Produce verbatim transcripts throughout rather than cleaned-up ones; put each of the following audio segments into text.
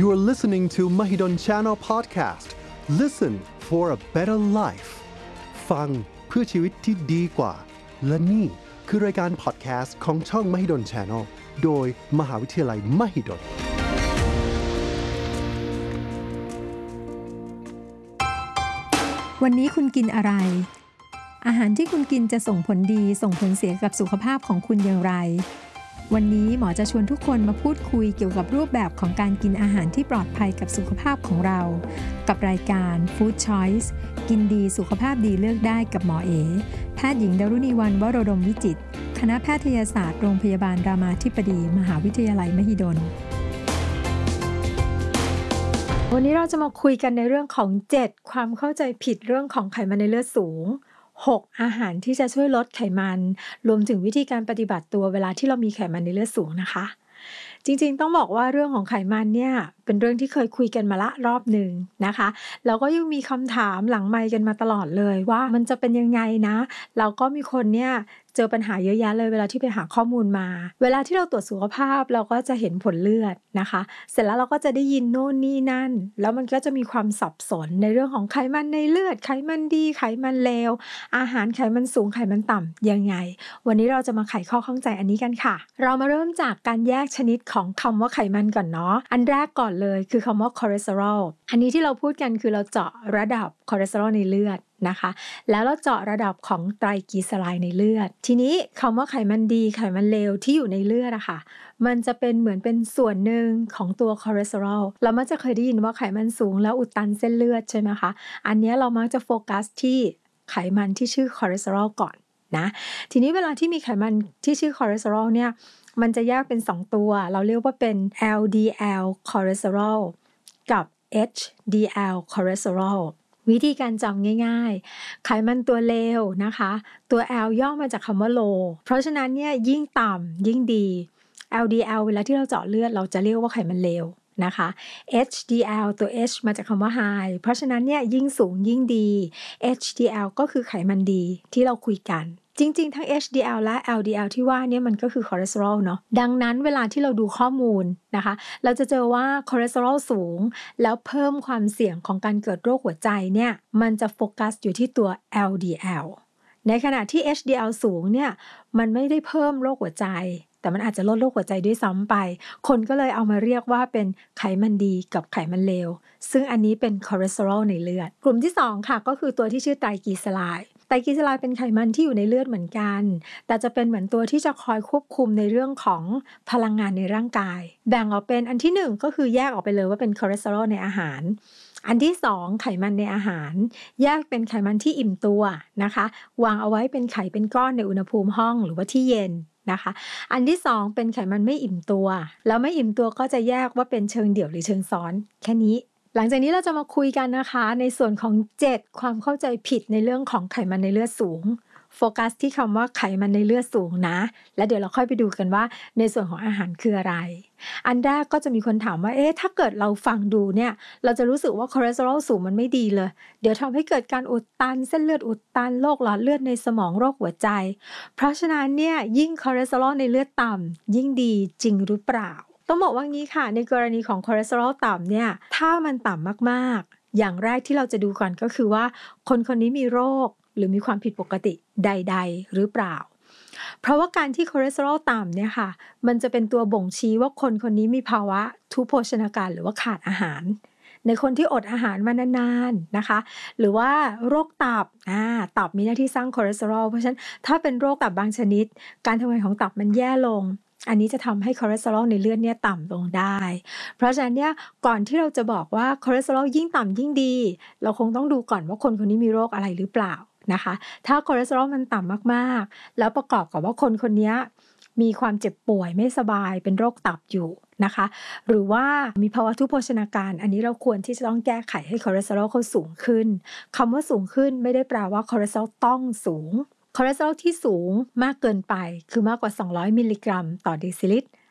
You're listening to Mahidol Channel Podcast. Listen for a better life. ฟังเพื่อชีวิตที่ดีกว่าและนี่คือรายการพอดแคสต์ของช่อง Mahidol Channel โดยมหาวิทยาลัย Mahidol วันนี้คุณกินอะไรอาหารที่คุณกินจะส่งผลดีส่งผลเสียกับสุขภาพของคุณอย่างไรวันนี้หมอจะชวนทุกคนมาพูดคุยเกี่ยวกับรูปแบบของการกินอาหารที่ปลอดภัยกับสุขภาพของเรากับรายการ Food Choice กินดีสุขภาพดีเลือกได้กับหมอเอแพทย์หญิงดารุณีวรรณวโรดมวิจิตรคณะแพทยศาสตร์โรงพยาบาลรามาธิบดีมหาวิทยาลัยมหิดลวันนี้เราจะมาคุยกันในเรื่องของเจ็ดความเข้าใจผิดเรื่องของไขมันในเลือดสูงหกอาหารที่จะช่วยลดไขมันรวมถึงวิธีการปฏิบัติตัวเวลาที่เรามีไขมันในเลือดสูงนะคะจริงๆต้องบอกว่าเรื่องของไขมันเนี่ยเป็นเรื่องที่เคยคุยกันมาละรอบหนึ่งนะคะแล้วก็ยังมีคำถามหลังไมค์กันมาตลอดเลยว่ามันจะเป็นยังไงนะแล้วก็มีคนเนี่ยเจอปัญหาเยอะแยะเลยเวลาที่ไปหาข้อมูลมาเวลาที่เราตรวจสุขภาพเราก็จะเห็นผลเลือดนะคะเสร็จแล้วเราก็จะได้ยินโน่นนี่นั่นแล้วมันก็จะมีความสับสนในเรื่องของไขมันในเลือดไขมันดีไขมันเลวอาหารไขมันสูงไขมันต่ำยังไงวันนี้เราจะมาไขข้อข้องใจอันนี้กันค่ะเรามาเริ่มจากการแยกชนิดของคำว่าไขมันก่อนเนาะอันแรกก่อนเลยคือคำว่าคอเลสเตอรอลอันนี้ที่เราพูดกันคือเราเจาะระดับคอเลสเตอรอลในเลือดนะคะแล้วเราเจาะระดับของไตรกลีเซอไรด์ในเลือดทีนี้คำว่าไขมันดีไขมันเลวที่อยู่ในเลือดอะค่ะมันจะเป็นเหมือนเป็นส่วนหนึ่งของตัวคอเลสเตอรอลเรามักจะเคยได้ยินว่าไขมันสูงแล้วอุดตันเส้นเลือดใช่ไหมคะอันนี้เรามักจะโฟกัสที่ไขมันที่ชื่อคอเลสเตอรอลก่อนนะทีนี้เวลาที่มีไขมันที่ชื่อคอเลสเตอรอลเนี่ยมันจะแยกเป็นสองตัวเราเรียกว่าเป็น แอล ดี แอล คอเลสเตอรอลกับ เอช ดี แอล คอเลสเตอรอลวิธีการจำง่ายๆไขมันตัวเลวนะคะตัว L ย่อมาจากคำว่า low เพราะฉะนั้นเนี่ยยิ่งต่ำยิ่งดี แอล ดี แอล เวลาที่เราเจาะเลือดเราจะเรียกว่าไขมันเลวนะคะ เอช ดี แอล ตัว H มาจากคำว่า high เพราะฉะนั้นเนี่ยยิ่งสูงยิ่งดี เอช ดี แอล ก็คือไขมันดีที่เราคุยกันจริงๆทั้ง เอช ดี แอล และ แอล ดี แอล ที่ว่าเนี่ยมันก็คือคอเลสเตอรอลเนาะดังนั้นเวลาที่เราดูข้อมูลนะคะเราจะเจอว่าคอเลสเตอรอลสูงแล้วเพิ่มความเสี่ยงของการเกิดโรคหัวใจเนี่ยมันจะโฟกัสอยู่ที่ตัว แอล ดี แอล ในขณะที่ เอช ดี แอล สูงเนี่ยมันไม่ได้เพิ่มโรคหัวใจแต่มันอาจจะลดโรคหัวใจด้วยซ้ำไปคนก็เลยเอามาเรียกว่าเป็นไขมันดีกับไขมันเลวซึ่งอันนี้เป็นคอเลสเตอรอลในเลือดกลุ่มที่สองค่ะก็คือตัวที่ชื่อไตรกลีเซอไรด์ไตรกลีเซอไรด์เป็นไขมันที่อยู่ในเลือดเหมือนกันแต่จะเป็นเหมือนตัวที่จะคอยควบคุมในเรื่องของพลังงานในร่างกายแบ่งออกเป็นอันที่หนึ่งก็คือแยกออกไปเลยว่าเป็นคอเลสเตอรอลในอาหารอันที่สองไขมันในอาหารแยกเป็นไขมันที่อิ่มตัวนะคะวางเอาไว้เป็นไขเป็นก้อนในอุณหภูมิห้องหรือว่าที่เย็นนะคะอันที่สองเป็นไขมันไม่อิ่มตัวแล้วไม่อิ่มตัวก็จะแยกว่าเป็นเชิงเดี่ยวหรือเชิงซ้อนแค่นี้หลังจากนี้เราจะมาคุยกันนะคะในส่วนของเจ็ดความเข้าใจผิดในเรื่องของไขมันในเลือดสูงโฟกัสที่คำว่าไขมันในเลือดสูงนะแล้วเดี๋ยวเราค่อยไปดูกันว่าในส่วนของอาหารคืออะไรอันแรกก็จะมีคนถามว่าเอ๊ะถ้าเกิดเราฟังดูเนี่ยเราจะรู้สึกว่าคอเลสเตอรอลสูงมันไม่ดีเลยเดี๋ยวทำให้เกิดการอุดตันเส้นเลือดอุดตันโรคหลอดเลือดในสมองโรคหัวใจเพราะฉะนั้นเนี่ยยิ่งคอเลสเตอรอลในเลือดต่ำยิ่งดีจริงหรือเปล่าต้องบอกว่างี้ค่ะในกรณีของคอเลสเตอรอลต่ำเนี่ยถ้ามันต่ำมากๆอย่างแรกที่เราจะดูก่อนก็คือว่าคนคนนี้มีโรคหรือมีความผิดปกติใดๆหรือเปล่าเพราะว่าการที่คอเลสเตอรอลต่ำเนี่ยค่ะมันจะเป็นตัวบ่งชี้ว่าคนคนนี้มีภาวะทุพโภชนาการหรือว่าขาดอาหารในคนที่อดอาหารมานานๆนะคะหรือว่าโรคตับอ่าตับมีหน้าที่สร้างคอเลสเตอรอลเพราะฉะนั้นถ้าเป็นโรคตับบางชนิดการทำงานของตับมันแย่ลงอันนี้จะทำให้คอเลสเตอรอลในเลือดเนี่ยต่ำลงได้เพราะฉะนั้นเนี่ยก่อนที่เราจะบอกว่าคอเลสเตอรอลยิ่งต่ำยิ่งดีเราคงต้องดูก่อนว่าคนคนนี้มีโรคอะไรหรือเปล่านะคะถ้าคอเลสเตอรอลมันต่ำมากๆแล้วประกอบกับว่าคนคนนี้มีความเจ็บป่วยไม่สบายเป็นโรคตับอยู่นะคะหรือว่ามีภาวะทุพโภชนาการอันนี้เราควรที่จะต้องแก้ไขให้คอเลสเตอรอลเขาสูงขึ้นคำว่าสูงขึ้นไม่ได้แปลว่าคอเลสเตอรอลต้องสูงคอเลสเตอรอลที่สูงมากเกินไปคือมากกว่าสองร้อยมิลลิกรัมต่อเดซิลิตร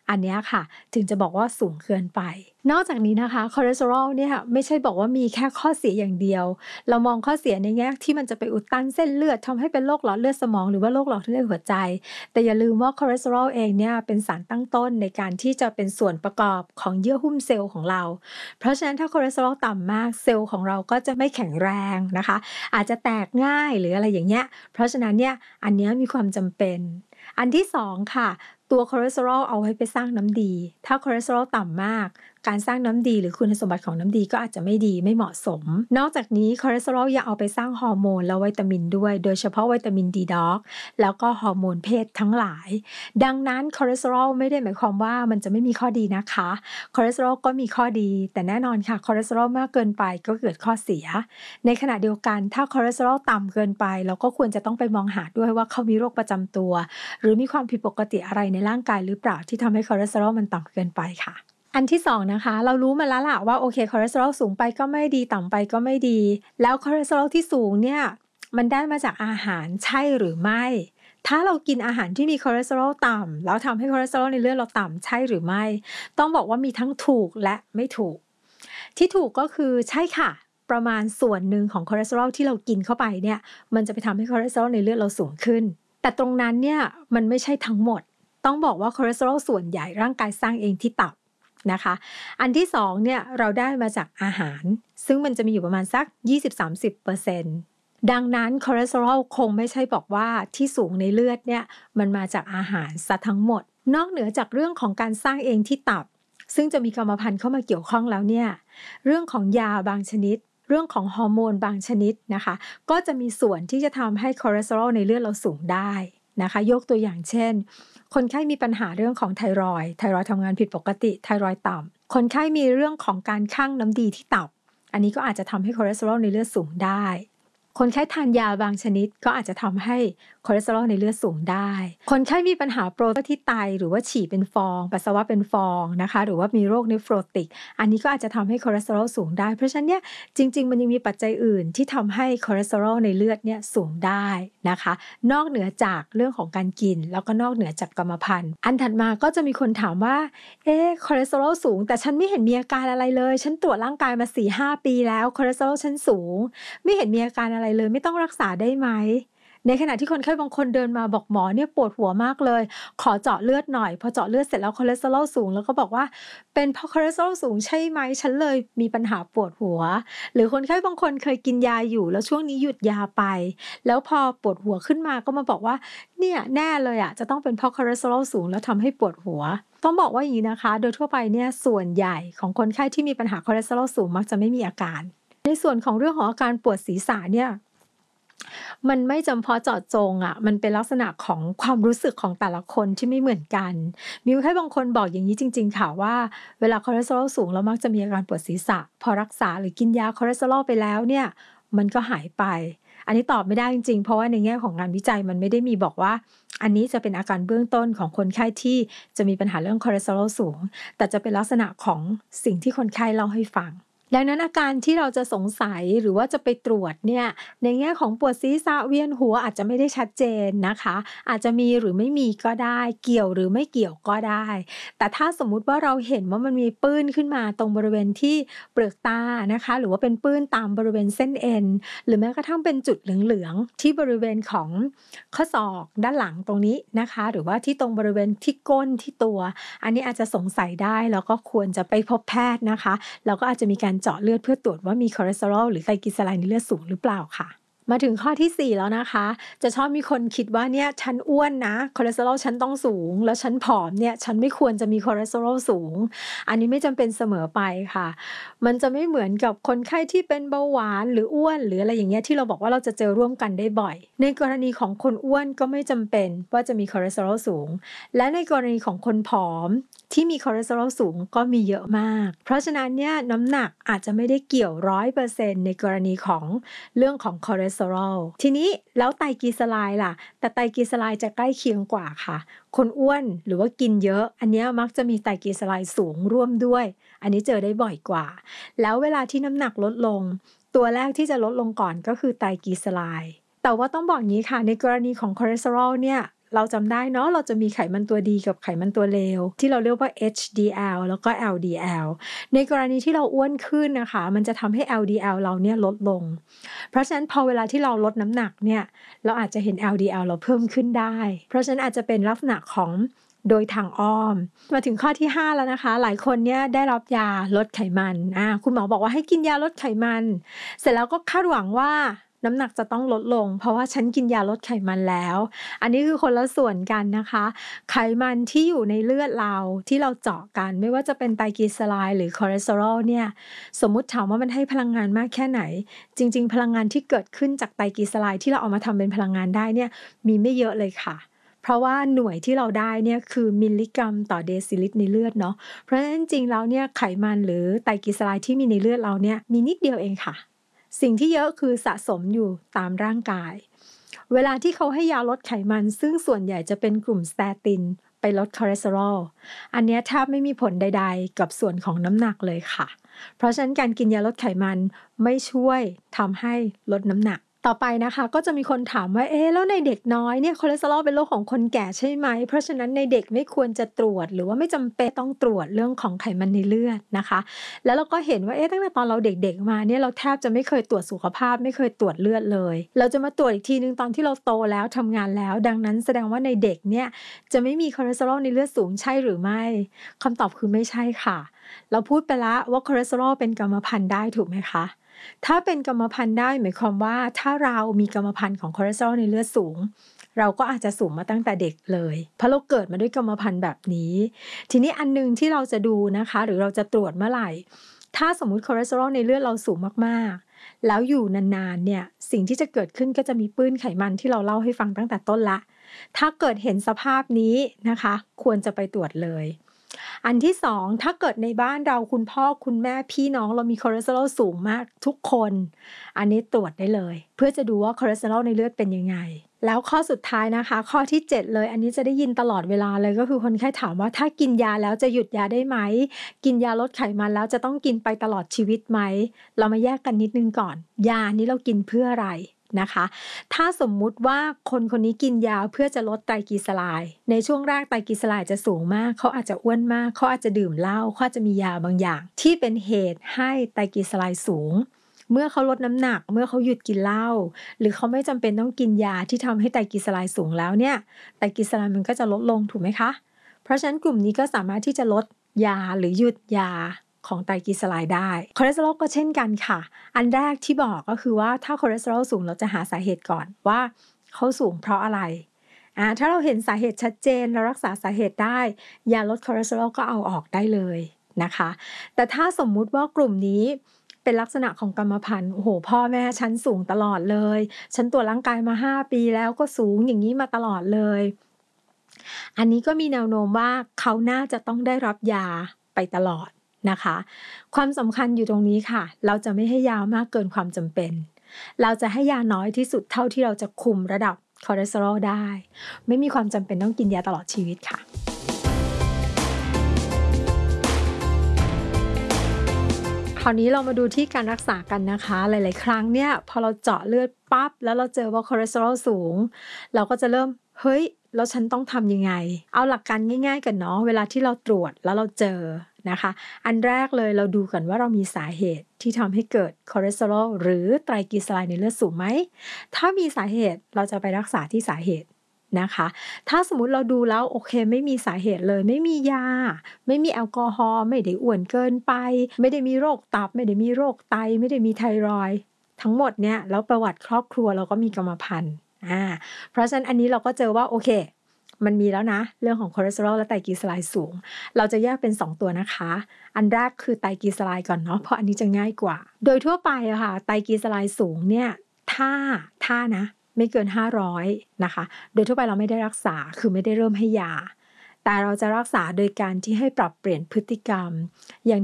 อันนี้ค่ะถึงจะบอกว่าสูงเกินไปนอกจากนี้นะคะคอเลสเตอรอลเนี่ยไม่ใช่บอกว่ามีแค่ข้อเสียอย่างเดียวเรามองข้อเสียในแง่ที่มันจะไปอุดตันเส้นเลือดทำให้เป็นโรคหลอดเลือดสมองหรือว่าโรคหลอดเลือดหัวใจแต่อย่าลืมว่าคอเลสเตอรอลเองเนี่ยเป็นสารตั้งต้นในการที่จะเป็นส่วนประกอบของเยื่อหุ้มเซลล์ของเราเพราะฉะนั้นถ้าคอเลสเตอรอลต่ำมากเซลล์ของเราก็จะไม่แข็งแรงนะคะอาจจะแตกง่ายหรืออะไรอย่างเงี้ยเพราะฉะนั้นเนี่ยอันนี้มีความจำเป็นอันที่สองค่ะตัวคอเลสเตอรอลเอาไว้ไปสร้างน้ำดีถ้าคอเลสเตอรอลต่ำมากการสร้างน้ำดีหรือคุณสมบัติของน้ำดีก็อาจจะไม่ดีไม่เหมาะสมนอกจากนี้คอเลสเตอรอลยังเอาไปสร้างฮอร์โมนและวิตามินด้วยโดยเฉพาะวิตามินดีด็อกแล้วก็ฮอร์โมนเพศทั้งหลายดังนั้นคอเลสเตอรอลไม่ได้หมายความว่ามันจะไม่มีข้อดีนะคะคอเลสเตอรอลก็มีข้อดีแต่แน่นอนค่ะคอเลสเตอรอลมากเกินไปก็เกิดข้อเสียในขณะเดียวกันถ้าคอเลสเตอรอลต่ำเกินไปเราก็ควรจะต้องไปมองหาด้วยว่าเขามีโรคประจำตัวหรือมีความผิดปกติอะไรในร่างกายหรือเปล่าที่ทำให้คอเลสเตอรอลมันต่ำเกินไปค่ะอันที่สองนะคะเรารู้มาแล้วล่ะว่าโอเคคอเลสเตอรอลสูงไปก็ไม่ดีต่ำไปก็ไม่ดีแล้วคอเลสเตอรอลที่สูงเนี่ยมันได้มาจากอาหารใช่หรือไม่ถ้าเรากินอาหารที่มีคอเลสเตอรอลต่ำแล้วทำให้คอเลสเตอรอลในเลือดเราต่ำใช่หรือไม่ต้องบอกว่ามีทั้งถูกและไม่ถูกที่ถูกก็คือใช่ค่ะประมาณส่วนหนึ่งของคอเลสเตอรอลที่เรากินเข้าไปเนี่ยมันจะไปทำให้คอเลสเตอรอลในเลือดเราสูงขึ้นแต่ตรงนั้นเนี่ยมันไม่ใช่ทั้งหมดต้องบอกว่าคอเลสเตอรอลส่วนใหญ่ร่างกายสร้างเองที่ตับนะคะอันที่สองเนี่ยเราได้มาจากอาหารซึ่งมันจะมีอยู่ประมาณสัก ยี่สิบถึงสามสิบเปอร์เซ็นต์ ดังนั้นคอเลสเตอรอลคงไม่ใช่บอกว่าที่สูงในเลือดเนี่ยมันมาจากอาหารซะทั้งหมดนอกเหนือจากเรื่องของการสร้างเองที่ตับซึ่งจะมีกรรมพันธุ์เข้ามาเกี่ยวข้องแล้วเนี่ยเรื่องของยาบางชนิดเรื่องของฮอร์โมนบางชนิดนะคะก็จะมีส่วนที่จะทำให้คอเลสเตอรอลในเลือดเราสูงได้นะคะยกตัวอย่างเช่นคนไข้มีปัญหาเรื่องของไทรอยด์ไทรอยด์ทำงานผิดปกติไทรอยด์ต่ำคนไข้มีเรื่องของการคั่งน้ำดีที่ตับอันนี้ก็อาจจะทำให้คอเลสเตอรอลในเลือดสูงได้คนไข้ทานยาบางชนิดก็อาจจะทำให้คอเลสเตอรอลในเลือดสูงได้คนไข้มีปัญหาโปรตีนที่ไตหรือว่าฉี่เป็นฟองปัสสาวะเป็นฟองนะคะหรือว่ามีโรคเนฟโรติกอันนี้ก็อาจจะทำให้คอเลสเตอรอลสูงได้เพราะฉะนั้นเนี่ยจริงๆมันยังมีปัจจัยอื่นที่ทำให้คอเลสเตอรอลในเลือดเนี่ยสูงได้นะคะนอกเหนือจากเรื่องของการกินแล้วก็นอกเหนือจากกรรมพันธุ์อันถัดมาก็จะมีคนถามว่าเอ๊ะคอเลสเตอรอลสูงแต่ฉันไม่เห็นมีอาการอะไรเลยฉันตรวจร่างกายมา สี่ห้า ปีแล้วคอเลสเตอรอลฉันสูงไม่เห็นมีอาการอะไรเลยไม่ต้องรักษาได้ไหมในขณะที่คนไข้บางคนเดินมาบอกหมอเนี่ยปวดหัวมากเลยขอเจาะเลือดหน่อยพอเจาะเลือดเสร็จแล้วคอเลสเตอรอลสูงแล้วก็บอกว่าเป็นเพราะคอเลสเตอรอลสูงใช่ไหมฉันเลยมีปัญหาปวดหัวหรือคนไข้บางคนเคยกินยาอยู่แล้วช่วงนี้หยุดยาไปแล้วพอปวดหัวขึ้นมาก็มาบอกว่าเนี่ยแน่เลยอ่ะจะต้องเป็นเพราะคอเลสเตอรอลสูงแล้วทำให้ปวดหัวต้องบอกว่าอย่างนี้นะคะโดยทั่วไปเนี่ยส่วนใหญ่ของคนไข้ที่มีปัญหาคอเลสเตอรอลสูงมักจะไม่มีอาการในส่วนของเรื่องของอาการปวดศีรษะเนี่ยมันไม่จำเพาะเจาะจงอ่ะมันเป็นลักษณะของความรู้สึกของแต่ละคนที่ไม่เหมือนกันมีคนไข้บางคนบอกอย่างนี้จริงๆค่ะว่าเวลาคอเลสเตอรอลสูงแล้วมักจะมีอาการปวดศีรษะพอรักษาหรือกินยาคอเลสเตอรอลไปแล้วเนี่ยมันก็หายไปอันนี้ตอบไม่ได้จริงๆเพราะว่าในแง่ของงานวิจัยมันไม่ได้มีบอกว่าอันนี้จะเป็นอาการเบื้องต้นของคนไข้ที่จะมีปัญหาเรื่องคอเลสเตอรอลสูงแต่จะเป็นลักษณะของสิ่งที่คนไข้เล่าให้ฟังดังนั้นอาการที่เราจะสงสัยหรือว่าจะไปตรวจเนี่ยในแง่ของปวดศีรษะเวียนหัวอาจจะไม่ได้ชัดเจนนะคะอาจจะมีหรือไม่มีก็ได้เกี่ยวหรือไม่เกี่ยวก็ได้แต่ถ้าสมมุติว่าเราเห็นว่ามันมีปื้นขึ้นมาตรงบริเวณที่เปลือกตานะคะหรือว่าเป็นปื้นตามบริเวณเส้นเอ็นหรือแม้กระทั่งเป็นจุดเหลืองๆที่บริเวณของข้อศอกด้านหลังตรงนี้นะคะหรือว่าที่ตรงบริเวณที่ก้นที่ตัวอันนี้อาจจะสงสัยได้แล้วก็ควรจะไปพบแพทย์นะคะแล้วก็อาจจะมีการเจาะเลือดเพื่อตรวจว่ามีคอเลสเตอรอลหรือไตรกลีเซอไรด์ในเลือดสูงหรือเปล่าค่ะมาถึงข้อที่สี่แล้วนะคะจะชอบมีคนคิดว่าเนี่ยฉันอ้วนนะคอเลสเตอรอลฉันต้องสูงแล้วฉันผอมเนี่ยฉันไม่ควรจะมีคอเลสเตอรอลสูงอันนี้ไม่จำเป็นเสมอไปค่ะมันจะไม่เหมือนกับคนไข้ที่เป็นเบาหวานหรืออ้วนหรืออะไรอย่างเงี้ยที่เราบอกว่าเราจะเจอร่วมกันได้บ่อยในกรณีของคนอ้วนก็ไม่จำเป็นว่าจะมีคอเลสเตอรอลสูงและในกรณีของคนผอมที่มีคอเลสเตอรอลสูงก็มีเยอะมากเพราะฉะนั้นเนี่ยน้ำหนักอาจจะไม่ได้เกี่ยว ร้อยเปอร์เซ็นต์ ในกรณีของเรื่องของคอเลสเตอรอลทีนี้แล้วไตรกลีเซอไรด์ล่ะแต่ไตรกลีเซอไรด์จะใกล้เคียงกว่าค่ะคนอ้วนหรือว่ากินเยอะอันนี้มักจะมีไตรกลีเซอไรด์สูงร่วมด้วยอันนี้เจอได้บ่อยกว่าแล้วเวลาที่น้ำหนักลดลงตัวแรกที่จะลดลงก่อนก็คือไตรกลีเซอไรด์แต่ว่าต้องบอกอย่างนี้ค่ะในกรณีของคอเลสเตอรอลเนี่ยเราจำได้เนาะเราจะมีไขมันตัวดีกับไขมันตัวเลวที่เราเรียกว่า เอช ดี แอล แล้วก็ แอล ดี แอล ในกรณีที่เราอ้วนขึ้นนะคะมันจะทำให้ แอล ดี แอล เราเนี่ยลดลงเพราะฉะนั้นพอเวลาที่เราลดน้ำหนักเนี่ยเราอาจจะเห็น แอล ดี แอล เราเพิ่มขึ้นได้เพราะฉะนั้นอาจจะเป็นลักษณะของโดยทางอ้อมมาถึงข้อที่ห้าแล้วนะคะหลายคนเนี่ยได้รับยาลดไขมันอ่าคุณหมอบอกว่าให้กินยาลดไขมันเสร็จแล้วก็คาดหวังว่าน้ำหนักจะต้องลดลงเพราะว่าฉันกินยาลดไขมันแล้วอันนี้คือคนละส่วนกันนะคะไขมันที่อยู่ในเลือดเราที่เราเจาะกันไม่ว่าจะเป็นไตรกลีเซอไรด์หรือคอเลสเตอรอลเนี่ยสมมุติถามว่ามันให้พลังงานมากแค่ไหนจริงๆพลังงานที่เกิดขึ้นจากไตรกลีเซอไรด์ที่เราเอามาทำเป็นพลังงานได้เนี่ยมีไม่เยอะเลยค่ะเพราะว่าหน่วยที่เราได้เนี่ยคือมิลลิกรัมต่อเดซิลิตรในเลือดเนาะเพราะฉะนั้นจริงๆแล้วเนี่ยไขมันหรือไตรกลีเซอไรด์ที่มีในเลือดเราเนี่ยมีนิดเดียวเองค่ะสิ่งที่เยอะคือสะสมอยู่ตามร่างกายเวลาที่เขาให้ยาลดไขมันซึ่งส่วนใหญ่จะเป็นกลุ่มสเตตินไปลดคอเลสเตอรอลอันนี้แทบไม่มีผลใดๆกับส่วนของน้ำหนักเลยค่ะเพราะฉะนั้นการกินยาลดไขมันไม่ช่วยทำให้ลดน้ำหนักต่อไปนะคะก็จะมีคนถามว่าเอ๊ะแล้วในเด็กน้อยเนี่ยคอเลสเตอรอลเป็นโรคของคนแก่ใช่ไหมเพราะฉะนั้นในเด็กไม่ควรจะตรวจหรือว่าไม่จำเป็นต้องตรวจเรื่องของไขมันในเลือดนะคะแล้วเราก็เห็นว่าเอ๊ะตั้งแต่ตอนเราเด็กๆมาเนี่ยเราแทบจะไม่เคยตรวจสุขภาพไม่เคยตรวจเลือดเลยเราจะมาตรวจอีกทีนึงตอนที่เราโตแล้วทำงานแล้วดังนั้นแสดงว่าในเด็กเนี่ยจะไม่มีคอเลสเตอรอลในเลือดสูงใช่หรือไม่คำตอบคือไม่ใช่ค่ะเราพูดไปแล้วว่าคอเลสเตอรอลเป็นกรรมพันธุ์ได้ถูกไหมคะถ้าเป็นกรรมพันธุ์ได้หมายความว่าถ้าเรามีกรรมพันธุ์ของคอเลสเตอรอลในเลือดสูงเราก็อาจจะสูงมาตั้งแต่เด็กเลยเพราะเราเกิดมาด้วยกรรมพันธุ์แบบนี้ทีนี้อันนึงที่เราจะดูนะคะหรือเราจะตรวจเมื่อไหร่ถ้าสมมุติคอเลสเตอรอลในเลือดเราสูงมากๆแล้วอยู่นานๆเนี่ยสิ่งที่จะเกิดขึ้นก็จะมีปื้นไขมันที่เราเล่าให้ฟังตั้งแต่ต้นละถ้าเกิดเห็นสภาพนี้นะคะควรจะไปตรวจเลยอันที่สองถ้าเกิดในบ้านเราคุณพ่อคุณแม่พี่น้องเรามีคอเลสเตอรอลสูงมากทุกคนอันนี้ตรวจได้เลยเพื่อจะดูว่าคอเลสเตอรอลในเลือดเป็นยังไงแล้วข้อสุดท้ายนะคะข้อที่เจ็ดเลยอันนี้จะได้ยินตลอดเวลาเลยก็คือคนไข้ถามว่าถ้ากินยาแล้วจะหยุดยาได้ไหมกินยาลดไขมันแล้วจะต้องกินไปตลอดชีวิตไหมเรามาแยกกันนิดนึงก่อนยานี้เรากินเพื่ออะไรนะคะถ้าสมมุติว่าคนคนนี้กินยาเพื่อจะลดไตรกลีเซอไรด์ในช่วงแรกไตรกลีเซอไรด์จะสูงมากเขาอาจจะอ้วนมากเขาอาจจะดื่มเหล้าเขาอาจจะมียาบางอย่างที่เป็นเหตุให้ไตรกลีเซอไรด์สูงเมื่อเขาลดน้ำหนักเมื่อเขาหยุดกินเหล้าหรือเขาไม่จำเป็นต้องกินยาที่ทำให้ไตรกลีเซอไรด์สูงแล้วเนี่ยไตรกลีเซอไรด์มันก็จะลดลงถูกไหมคะเพราะฉะนั้นกลุ่มนี้ก็สามารถที่จะลดยาหรือหยุดยาของไตรกลีเซอไรด์ได้คอเลสเตอรอลก็เช่นกันค่ะอันแรกที่บอกก็คือว่าถ้าคอเลสเตอรอลสูงเราจะหาสาเหตุก่อนว่าเขาสูงเพราะอะไรอ่าถ้าเราเห็นสาเหตุชัดเจนเรารักษาสาเหตุได้ยาลดคอเลสเตอรอลก็เอาออกได้เลยนะคะแต่ถ้าสมมุติว่ากลุ่มนี้เป็นลักษณะของกรรมพันธุ์โอ้โหพ่อแม่ฉันสูงตลอดเลยฉันตรวจร่างกายมาห้าปีแล้วก็สูงอย่างนี้มาตลอดเลยอันนี้ก็มีแนวโน้มว่าเขาน่าจะต้องได้รับยาไปตลอดนะคะความสำคัญอยู่ตรงนี้ค่ะเราจะไม่ให้ยามากเกินความจำเป็นเราจะให้ยาน้อยที่สุดเท่าที่เราจะคุมระดับคอเลสเตอรอลได้ไม่มีความจำเป็นต้องกินยาตลอดชีวิตค่ะคราวนี้เรามาดูที่การรักษากันนะคะหลายๆครั้งเนี่ยพอเราเจาะเลือดปั๊บแล้วเราเจอว่าคอเลสเตอรอลสูงเราก็จะเริ่มเฮ้ยแล้วฉันต้องทำยังไงเอาหลักการง่ายๆกันเนาะเวลาที่เราตรวจแล้วเราเจอนะคะอันแรกเลยเราดูกันว่าเรามีสาเหตุที่ทำให้เกิดคอเลสเตอรอลหรือไตรกลีเซอไรด์ในเลือดสูงไหมถ้ามีสาเหตุเราจะไปรักษาที่สาเหตุนะคะถ้าสมมุติเราดูแล้วโอเคไม่มีสาเหตุเลยไม่มียาไม่มีแอลกอฮอล์ไม่ได้อ้วนเกินไปไม่ได้มีโรคตับไม่ได้มีโรคไตไม่ได้มีไทรอยด์ทั้งหมดเนี่ยแล้วประวัติครอบครัวเราก็มีกรรมพันธุ์อ่าเพราะฉะนั้นอันนี้เราก็เจอว่าโอเคมันมีแล้วนะเรื่องของคอเลสเตอรอลและไตรกลีเซอไรด์สูงเราจะแยกเป็นสองตัวนะคะอันแรกคือไตรกลีเซอไรด์ก่อนเนาะเพราะอันนี้จะง่ายกว่าโดยทั่วไปอะค่ะไตรกลีเซอไรด์สูงเนี่ยถ้าถ้านะไม่เกินห้าร้อยนะคะโดยทั่วไปเราไม่ได้รักษาคือไม่ได้เริ่มให้ยาแต่เราจะรักษาโดยการที่ให้ปรับเปลี่ยนพฤติกรรมอย่าง